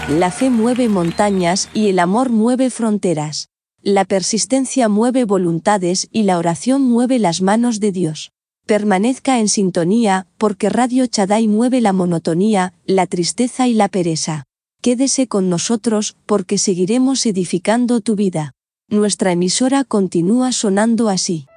La fe mueve montañas y el amor mueve fronteras. La persistencia mueve voluntades y la oración mueve las manos de Dios. Permanezca en sintonía, porque Radio Shaddai mueve la monotonía, la tristeza y la pereza. Quédese con nosotros, porque seguiremos edificando tu vida. Nuestra emisora continúa sonando así.